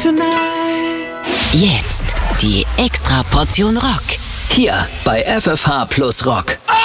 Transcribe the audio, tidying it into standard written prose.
Jetzt die extra Portion Rock. Hier bei FFH plus Rock.